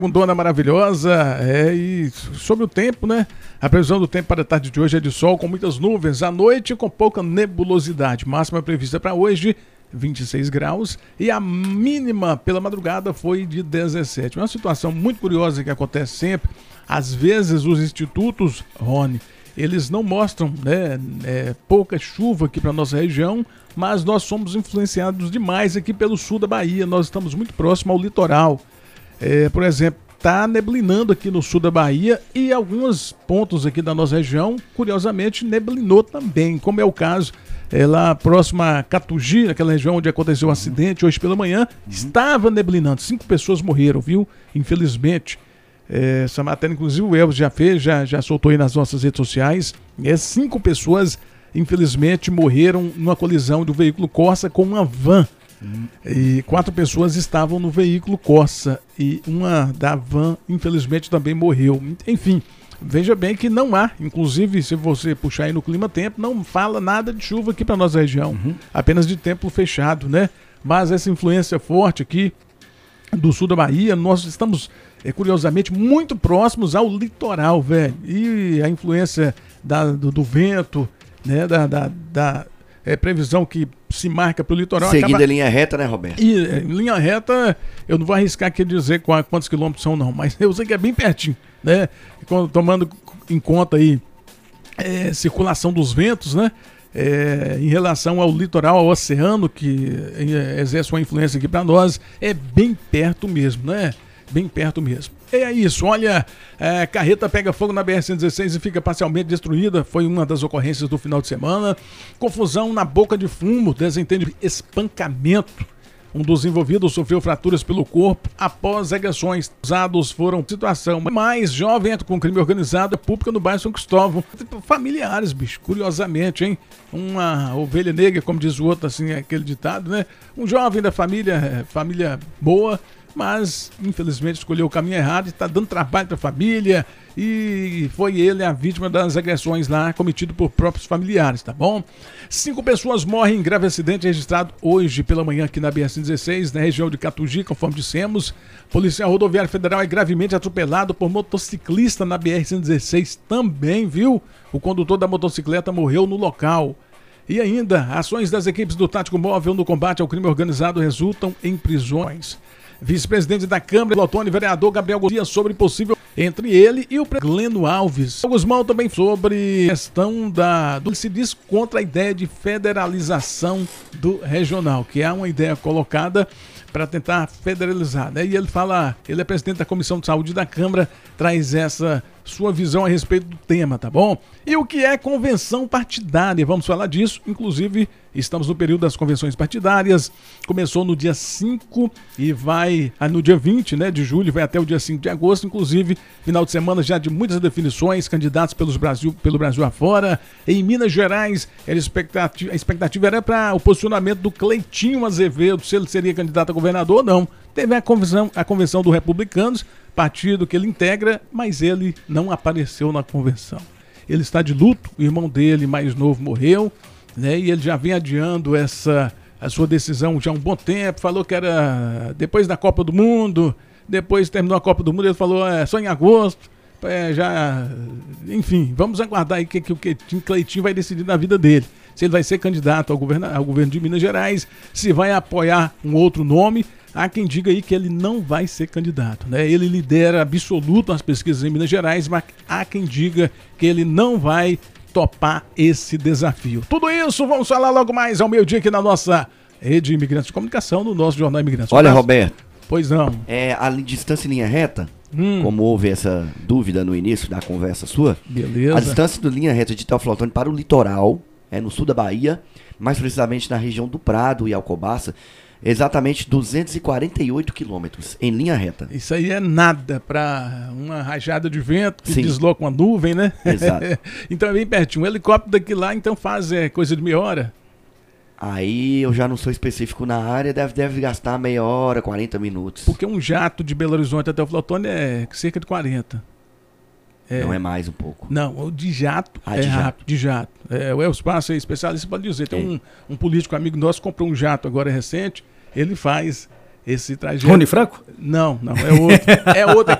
Com Dona Maravilhosa, e sobre o tempo, né? A previsão do tempo para a tarde de hoje é de sol com muitas nuvens, à noite com pouca nebulosidade. Máxima prevista para hoje, 26 graus, e a mínima pela madrugada foi de 17. Uma situação muito curiosa que acontece sempre. Às vezes os institutos, Rony, eles não mostram, né, pouca chuva aqui para nossa região, mas nós somos influenciados demais aqui pelo sul da Bahia. Nós estamos muito próximo ao litoral. Por exemplo, está neblinando aqui no sul da Bahia e alguns pontos aqui da nossa região, curiosamente, neblinou também, como é o caso lá próximo a Catugi, naquela região onde aconteceu o acidente, hoje pela manhã, estava neblinando. 5 pessoas morreram, viu? Infelizmente. Essa matéria, inclusive, o Elvis já fez, já soltou aí nas nossas redes sociais. 5 pessoas, infelizmente, morreram numa colisão do veículo Corsa com uma van. E 4 pessoas estavam no veículo Corsa e uma da van infelizmente também morreu. Enfim, veja bem que não há, inclusive se você puxar aí no clima-tempo, não fala nada de chuva aqui para nossa região, apenas de tempo fechado, né? Mas essa influência forte aqui do sul da Bahia, nós estamos curiosamente muito próximos ao litoral, velho, e a influência do vento, né, da previsão que se marca pelo litoral. Seguindo a linha reta, né, Roberto? E linha reta, eu não vou arriscar aqui dizer quantos quilômetros são, não, mas eu sei que é bem pertinho, né? Tomando em conta aí circulação dos ventos, né? Em relação ao litoral, ao oceano, que exerce uma influência aqui para nós, é bem perto mesmo, né? Bem perto mesmo. É isso, olha, carreta pega fogo na BR-116 e fica parcialmente destruída, foi uma das ocorrências do final de semana. Confusão na boca de fumo, desentendimento, espancamento. Um dos envolvidos sofreu fraturas pelo corpo após agressões. Usados foram situação mais jovem com crime organizado pública no bairro São Cristóvão. Familiares, bicho, curiosamente, hein? Uma ovelha negra, como diz o outro, assim, aquele ditado, né? Um jovem da família boa, mas infelizmente escolheu o caminho errado e está dando trabalho para a família, e foi ele a vítima das agressões lá cometido por próprios familiares, tá bom? 5 pessoas morrem em grave acidente registrado hoje pela manhã aqui na BR-116, na região de Catugi, conforme dissemos. Policial Rodoviário Federal é gravemente atropelado por motociclista na BR-116 também, viu? O condutor da motocicleta morreu no local. E ainda, ações das equipes do Tático Móvel no combate ao crime organizado resultam em prisões. Vice-presidente da Câmara, Lotone, vereador Gabriel Gouveia, sobre possível entre ele e o Gleno Alves. O Guzmão também sobre a questão do se diz contra a ideia de federalização do regional, que é uma ideia colocada para tentar federalizar, né? E ele fala, ele é presidente da Comissão de Saúde da Câmara, traz essa sua visão a respeito do tema, tá bom? E o que é convenção partidária? Vamos falar disso, inclusive estamos no período das convenções partidárias, começou no dia 5 e vai no dia 20, né, de julho, vai até o dia 5 de agosto, inclusive final de semana já de muitas definições, candidatos pelo Brasil afora. Em Minas Gerais, a expectativa era para o posicionamento do Cleitinho Azevedo, se ele seria candidato a governador ou não. Teve a convenção do Republicanos, partido que ele integra, mas ele não apareceu na convenção. Ele está de luto, o irmão dele mais novo morreu, né? E ele já vem adiando a sua decisão já há um bom tempo, falou que era depois da Copa do Mundo, depois terminou a Copa do Mundo, ele falou só em agosto, enfim, vamos aguardar aí que o Cleitinho vai decidir na vida dele. Se ele vai ser candidato ao governo de Minas Gerais, se vai apoiar um outro nome. Há quem diga aí que ele não vai ser candidato, né? Ele lidera absoluto as pesquisas em Minas Gerais, mas há quem diga que ele não vai topar esse desafio. Tudo isso, vamos falar logo mais ao meio-dia aqui na nossa rede Imigrantes de Comunicação, no nosso Jornal Imigrantes. Olha, Roberto. Pois não. A distância em linha reta, como houve essa dúvida no início da conversa sua, beleza. A distância da linha reta de Teoflotone para o litoral, no sul da Bahia, mais precisamente na região do Prado e Alcobaça, exatamente 248 quilômetros em linha reta. Isso aí é nada para uma rajada de vento que desloca uma nuvem, né? Exato. Então é bem pertinho. Um helicóptero daqui lá, então faz coisa de meia hora? Aí eu já não sou específico na área, deve gastar meia hora, 40 minutos. Porque um jato de Belo Horizonte até o Teoflotone é cerca de 40. Não é mais um pouco. Não, o de jato é rápido, de jato. O Elvis Passa é especialista, pode dizer. Tem um político amigo nosso que comprou um jato agora recente, ele faz esse trajeto... Rony Franco? Não, é outro. É outro.